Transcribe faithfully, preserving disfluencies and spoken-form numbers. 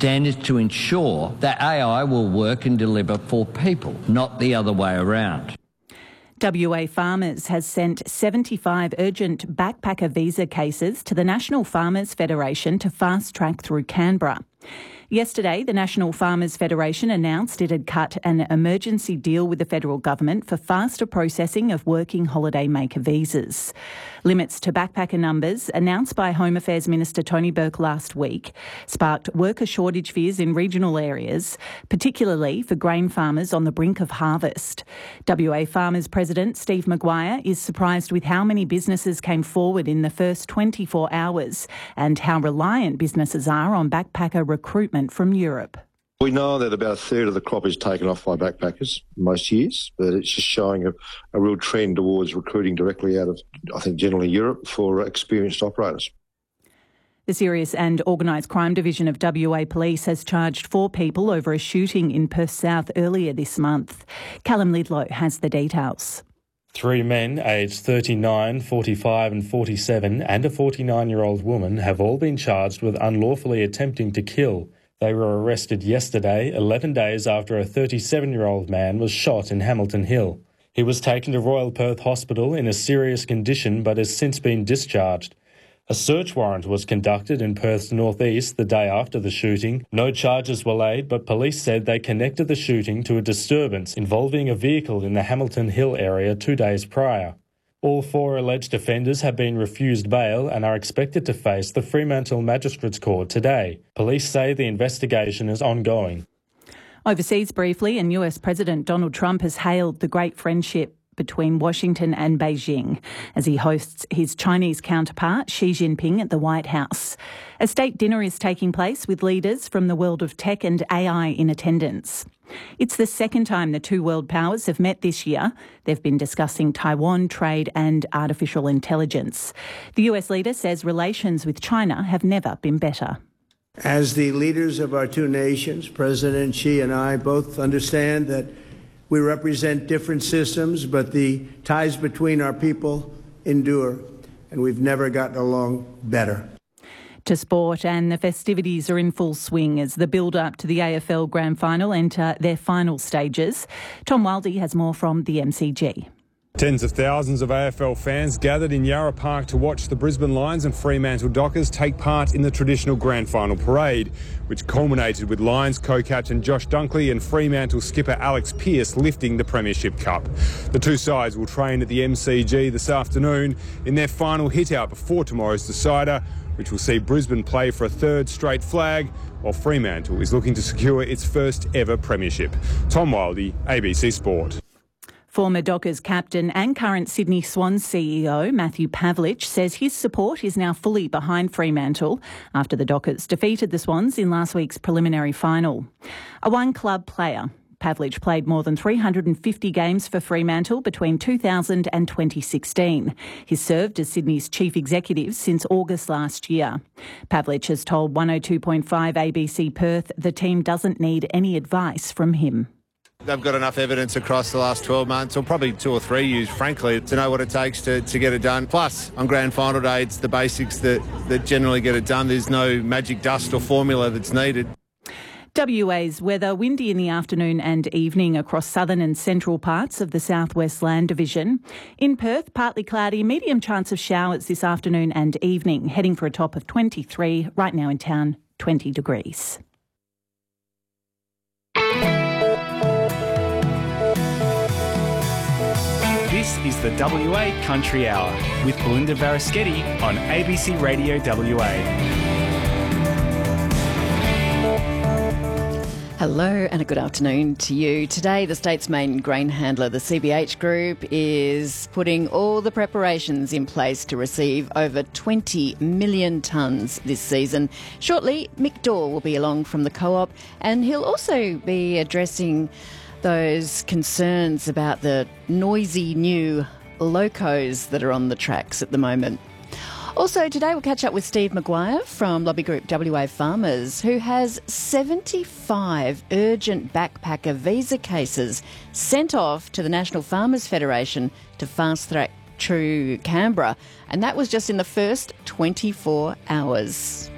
standards to ensure that A I will work and deliver for people, not the other way around. W A Farmers has sent seventy-five urgent backpacker visa cases to the National Farmers Federation to fast-track through Canberra. Yesterday, the National Farmers Federation announced it had cut an emergency deal with the federal government for faster processing of working holiday maker visas. Limits to backpacker numbers, announced by Home Affairs Minister Tony Burke last week, sparked worker shortage fears in regional areas, particularly for grain farmers on the brink of harvest. W A Farmers President Steve Maguire is surprised with how many businesses came forward in the first twenty-four hours and how reliant businesses are on backpacker recruitment from Europe. We know that about a third of the crop is taken off by backpackers most years, but it's just showing a, a real trend towards recruiting directly out of, I think, generally Europe for experienced operators. The Serious and Organised Crime Division of W A Police has charged four people over a shooting in Perth South earlier this month. Callum Lidlow has the details. Three men aged thirty-nine, forty-five and forty-seven and a forty-nine-year-old woman have all been charged with unlawfully attempting to kill. They were arrested yesterday, eleven days after a thirty-seven-year-old man was shot in Hamilton Hill. He was taken to Royal Perth Hospital in a serious condition but has since been discharged. A search warrant was conducted in Perth's northeast the day after the shooting. No charges were laid, but police said they connected the shooting to a disturbance involving a vehicle in the Hamilton Hill area two days prior. All four alleged offenders have been refused bail and are expected to face the Fremantle Magistrates Court today. Police say the investigation is ongoing. Overseas briefly, and U S President Donald Trump has hailed the great friendship between Washington and Beijing as he hosts his Chinese counterpart Xi Jinping at the White House. A state dinner is taking place with leaders from the world of tech and A I in attendance. It's the second time the two world powers have met this year. They've been discussing Taiwan, trade and artificial intelligence. The U S leader says relations with China have never been better. As the leaders of our two nations, President Xi and I both understand that we represent different systems, but the ties between our people endure, and we've never gotten along better. To sport, and the festivities are in full swing as the build-up to the A F L Grand Final enter their final stages. Tom Wildey has more from the M C G. Tens of thousands of A F L fans gathered in Yarra Park to watch the Brisbane Lions and Fremantle Dockers take part in the traditional Grand Final parade, which culminated with Lions co-captain Josh Dunkley and Fremantle skipper Alex Pearce lifting the Premiership Cup. The two sides will train at the M C G this afternoon in their final hit-out before tomorrow's decider, which will see Brisbane play for a third straight flag, while Fremantle is looking to secure its first ever premiership. Tom Wildey, A B C Sport. Former Dockers captain and current Sydney Swans C E O Matthew Pavlich says his support is now fully behind Fremantle after the Dockers defeated the Swans in last week's preliminary final. A one-club player, Pavlich played more than three hundred fifty games for Fremantle between two thousand and twenty sixteen. He's served as Sydney's chief executive since August last year. Pavlich has told one oh two point five A B C Perth the team doesn't need any advice from him. They've got enough evidence across the last twelve months, or probably two or three years, frankly, to know what it takes to, to get it done. Plus, on Grand Final day, it's the basics that, that generally get it done. There's no magic dust or formula that's needed. W A's weather: windy in the afternoon and evening across southern and central parts of the Southwest Land Division. In Perth, partly cloudy, medium chance of showers this afternoon and evening, heading for a top of twenty-three. Right now in town, twenty degrees. This is the W A Country Hour with Belinda Varaschetti on A B C Radio W A. Hello and a good afternoon to you. Today, the state's main grain handler, the C B H Group, is putting all the preparations in place to receive over twenty million tonnes this season. Shortly, Mick Daw will be along from the co-op, and he'll also be addressing those concerns about the noisy new locos that are on the tracks at the moment. Also today we'll catch up with Steve Maguire from lobby group W A Farmers, who has seventy-five urgent backpacker visa cases sent off to the National Farmers Federation to fast-track through Canberra, and that was just in the first twenty-four hours.